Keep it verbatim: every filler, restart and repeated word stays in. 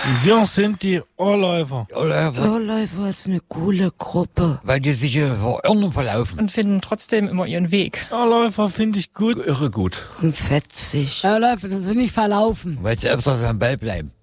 Wir sind die Ohrläufer. Ohrläufer. Ohrläufer ist eine coole Gruppe. Weil die sich hier verirren verlaufen. Und finden trotzdem immer ihren Weg. Ohrläufer finde ich gut. Irre gut. Und fetzig. Ohrläufer, das sind nicht verlaufen. Weil sie öfters am Ball bleiben.